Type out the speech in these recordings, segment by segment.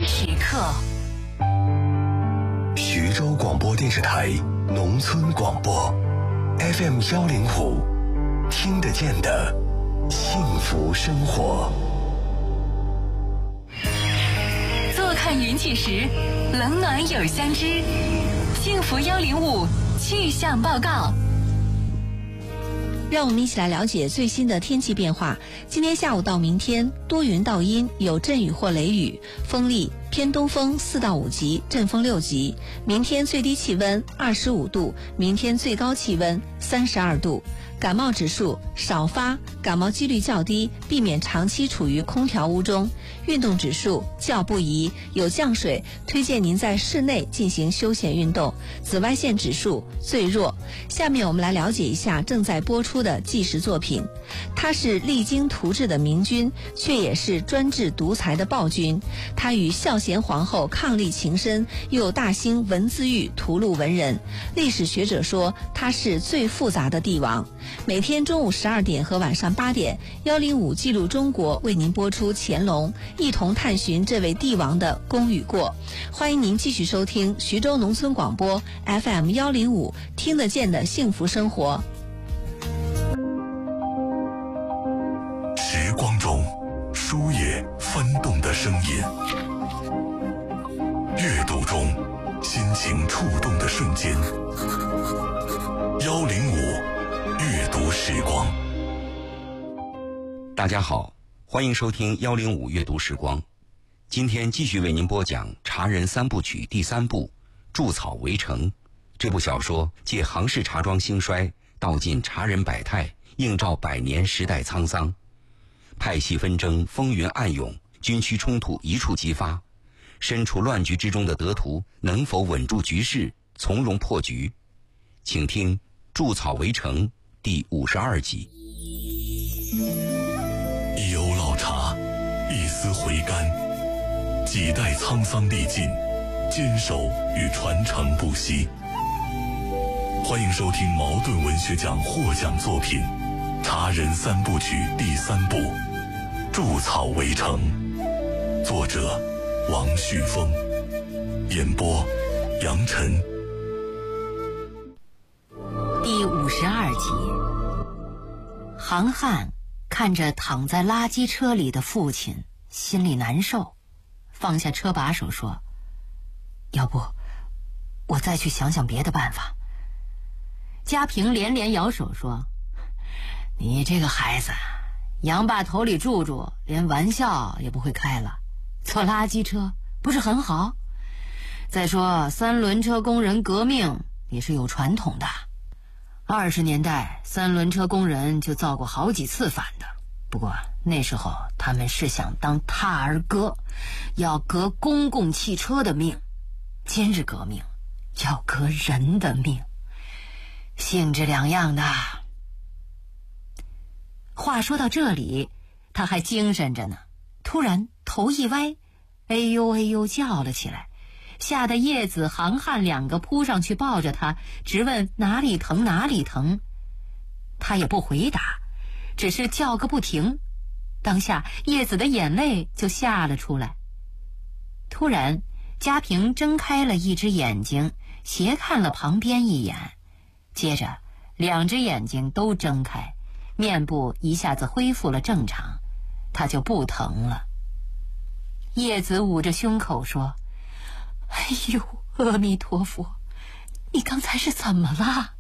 时刻。 徐州广播电视台农村广播 FM 105，听得见的幸福生活。 坐看云起时，冷暖有相知。幸福105气象报告。 让我们一起来了解最新的天气变化。今天下午到明天，多云到阴，有阵雨或雷雨，风力偏东风4到5级，阵风6级。明天最低气温25度，明天最高气温32度。感冒指数少发，感冒几率较低，避免长期处于空调屋中。运动指数较不宜，有降水，推荐您在室内进行休闲运动。紫外线指数最弱。下面我们来了解一下正在播出的纪实作品。他是励精图治的明君，却也是专制独裁的暴君。他与孝贤皇后伉俪情深，又大兴文字狱屠戮文人。历史学者说他是最复杂的帝王。每天中午12点和晚上8点，105记录中国为您播出乾隆，一同探寻这位帝王的功与过。欢迎您继续收听徐州农村广播 FM 105，听得见的幸福生活。 时光中书页翻动的声音，阅读中心情触动的瞬间。105阅读时光。 大家好，欢迎收听105阅读时光。今天继续为您播讲《茶人三部曲》第3部《筑草围城》。这部小说借杭氏茶庄兴衰，道尽茶人百态，映照百年时代沧桑。派系纷争风云暗涌，军区冲突一触即发。身处乱局之中的德图能否稳住局势，从容破局？请听《筑草围城》第52集。 一瓯老茶，一丝回甘，几代沧桑历尽，坚守与传承不息。欢迎收听茅盾文学奖获奖作品《茶人三部曲》第3部《筑草围城》，作者王旭峰，演播杨晨。 第52集。杭汉看着躺在垃圾车里的父亲，心里难受，放下车把手说：“要不我再去想想别的办法。”家平连连摇手说：“你这个孩子，杨爸头里住住，连玩笑也不会开了，坐垃圾车不是很好？再说三轮车工人革命也是有传统的，20年代三轮车工人就造过好几次反的，不过那时候他们是想当踏儿革，要革公共汽车的命，今日革命要革人的命，性质两样的。”话说到这里，他还精神着呢，突然头一歪，哎呦哎呦叫了起来，吓得叶子、杭汉2个扑上去抱着他，直问哪里疼哪里疼。他也不回答，只是叫个不停。当下叶子的眼泪就下了出来。突然家平睁开了一只眼睛，斜看了旁边一眼，接着2只眼睛都睁开，面部一下子恢复了正常，他就不疼了。叶子捂着胸口说：“哎呦，阿弥陀佛，你刚才是怎么了？”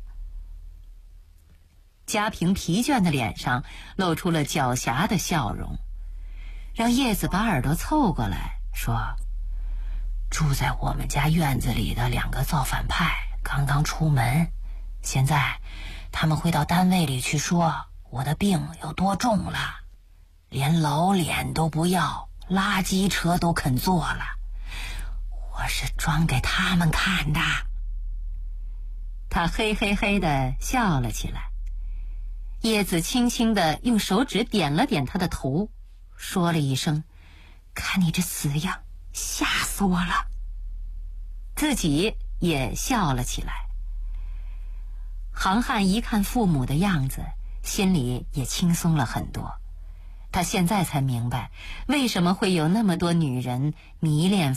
家平疲倦的脸上露出了狡黠的笑容，让叶子把耳朵凑过来说：“住在我们家院子里的2个造反派刚刚出门，现在他们会到单位里去说我的病有多重了，连老脸都不要，垃圾车都肯坐了，我是装给他们看的。”他嘿嘿嘿地笑了起来。叶子轻轻地用手指点了点他的头，说了一声：“看你这死样，吓死我了。”自己也笑了起来。杭汉一看父母的样子，心里也轻松了很多。他现在才明白，为什么会有那么多女人迷恋